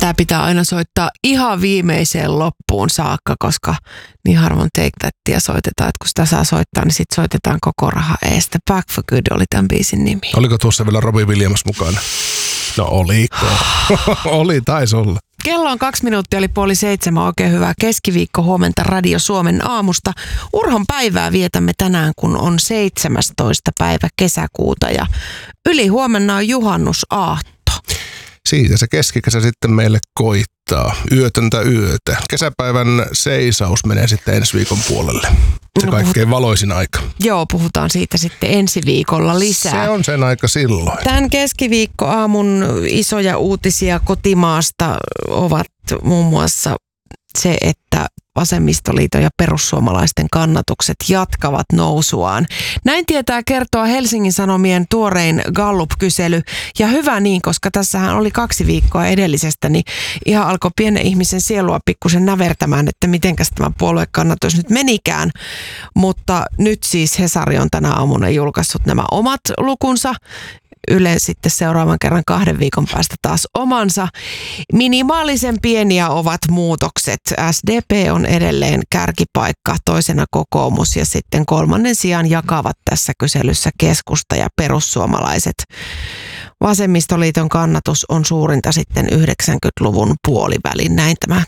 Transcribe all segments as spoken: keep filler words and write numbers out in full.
Tää pitää aina soittaa ihan viimeiseen loppuun saakka, koska niin harvoin Take Thatia soitetaan, että kun sitä saa soittaa, niin sit soitetaan koko raha eestä. Back for Good oli tämän biisin nimi. Oliko tuossa vielä Robbie Williams mukana? No oliko? Oli, taisi olla. Kello on kaksi minuuttia, eli puoli seitsemän. Oikein hyvää keskiviikko, huomenta Radio Suomen aamusta. Urhon päivää vietämme tänään, kun on seitsemästoista päivä kesäkuuta ja yli huomenna on juhannusaatto. Siitä se keskikesä sitten meille koittaa. Yötöntä yötä. Kesäpäivän seisaus menee sitten ensi viikon puolelle. Se No, kaikkein valoisin aika. Joo, puhutaan siitä sitten ensi viikolla lisää. Se on sen aika silloin. Tämän keskiviikkoaamun isoja uutisia kotimaasta ovat muun muassa se, että Vasemmistoliiton ja perussuomalaisten kannatukset jatkavat nousuaan. Näin tietää kertoa Helsingin Sanomien tuorein Gallup-kysely. Ja hyvä niin, koska tässähän oli kaksi viikkoa edellisestä, niin ihan alkoi pienen ihmisen sielua pikkusen nävertämään, että mitenkäs tämä puoluekannatus nyt menikään. Mutta nyt siis Hesari on tänä aamuna julkaissut nämä omat lukunsa. Yle sitten seuraavan kerran kahden viikon päästä taas omansa. Minimaalisen pieniä ovat muutokset. S D P on edelleen kärkipaikka, toisena kokoomus ja sitten kolmannen sijaan jakavat tässä kyselyssä keskusta ja perussuomalaiset. Vasemmistoliiton kannatus on suurinta sitten yhdeksänkymmentäluvun puolivälin. Näin tämä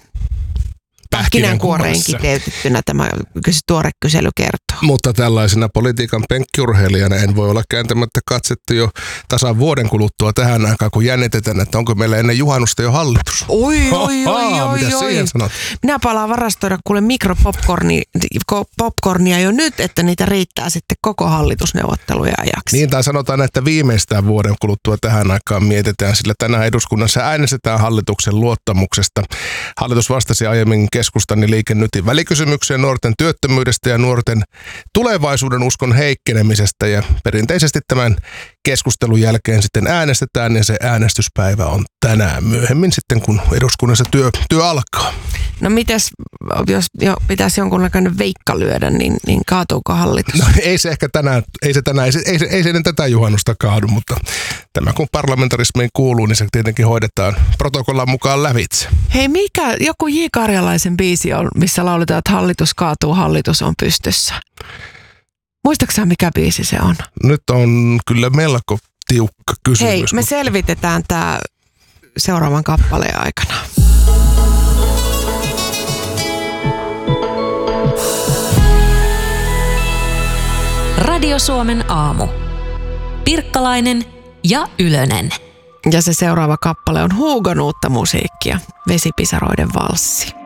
pähkinänkuoreen kiteytettynä tämä tuore kysely kertoo. Mutta tällaisena politiikan penkkiurheilijana en voi olla kääntämättä katsetta jo tasan vuoden kuluttua tähän aikaan, kun jännitetään, että onko meillä ennen juhannusta jo hallitus. Oi, oi, oi, oi, Mitä oi. siihen sanot? Minä palaan varastoida kuule mikropopcornia popcornia jo nyt, että niitä riittää sitten koko hallitusneuvotteluja ajaksi. Niin, tai sanotaan, että viimeistään vuoden kuluttua tähän aikaan mietitään, sillä tänään eduskunnassa äänestetään hallituksen luottamuksesta. Hallitus vastasi aiemmin Keskustan ja Liike Nytin välikysymykseen nuorten työttömyydestä ja nuorten tulevaisuuden uskon heikkenemisestä. Ja perinteisesti tämän keskustelun jälkeen sitten äänestetään ja se äänestyspäivä on tänään myöhemmin sitten, kun eduskunnassa työ, työ alkaa. No mites, jos jo pitäisi jonkunnäköinen veikka lyödä, niin, niin kaatuuko hallitus? No ei se ehkä tänään, ei se tänään, ei se, ei se, ei se ennen tätä juhannusta kaadu, mutta tämä kun parlamentarismiin kuuluu, niin se tietenkin hoidetaan protokollan mukaan lävitse. Hei, mikä, joku J. Karjalaisen biisi on, missä lauletaan, että hallitus kaatuu, hallitus on pystyssä. Muistaaksä mikä biisi se on? Nyt on kyllä melko tiukka kysymys. Hei, me mutta selvitetään tämä seuraavan kappaleen aikana. Radio Suomen aamu. Pirkkalainen ja Ylönen. Ja se seuraava kappale on Hugon uutta musiikkia, Vesipisaroiden valssi.